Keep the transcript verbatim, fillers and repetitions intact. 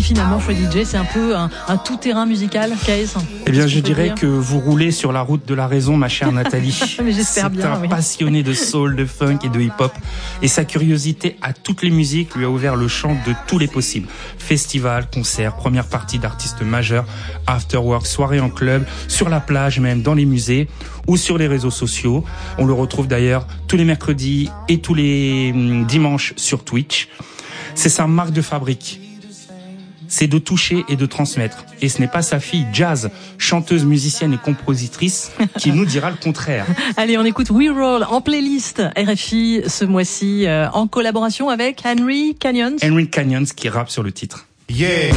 finalement, Choix D J, c'est un peu un, un tout-terrain musical, K S. Eh bien, je dirais dire que vous roulez sur la route de la raison, ma chère Nathalie. Mais j'espère bien. C'est un oui. passionné de soul, de funk et de hip-hop. Et sa curiosité à toutes les musiques lui a ouvert le champ de tous les possibles. Festivals, concerts, première partie d'artistes majeurs, afterwork, soirées en club, sur la plage même, dans les musées ou sur les réseaux sociaux. On le retrouve d'ailleurs tous les mercredis et tous les hum, dimanches sur Twitch. C'est sa marque de fabrique. C'est de toucher et de transmettre. Et ce n'est pas sa fille Jazz, chanteuse, musicienne et compositrice, qui nous dira le contraire. Allez, on écoute We Roll en playlist R F I ce mois-ci, euh, en collaboration avec Henry Canyons. Henry Canyons qui rappe sur le titre. Yeah.